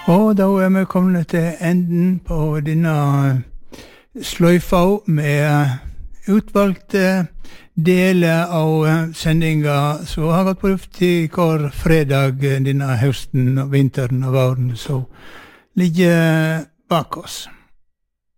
Og da vi kommet til enden på denne sløyfa med utvalgte deler av sendinga som har gått på luft i hver fredag denne høsten og vinteren og våren som ligger bak oss.